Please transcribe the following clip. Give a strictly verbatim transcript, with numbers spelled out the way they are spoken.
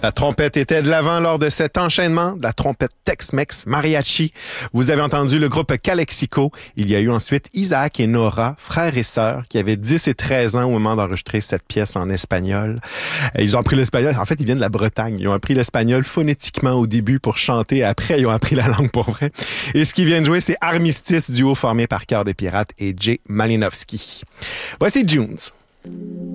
La trompette était de l'avant lors de cet enchaînement de la trompette Tex-Mex Mariachi. Vous avez entendu le groupe Calexico. Il y a eu ensuite Isaac et Nora, frères et sœurs, qui avaient dix et treize ans au moment d'enregistrer cette pièce en espagnol. Ils ont appris l'espagnol. En fait, ils viennent de la Bretagne. Ils ont appris l'espagnol phonétiquement au début pour chanter. Après, ils ont appris la langue pour vrai. Et ce qu'ils viennent jouer, c'est Armistice, duo formé par Cœur des Pirates et Jay Malinowski. Voici Junes.